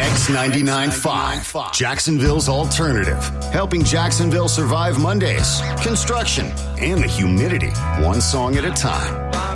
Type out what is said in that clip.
X99.5, Jacksonville's alternative. Helping Jacksonville survive Mondays, construction, and the humidity, one song at a time.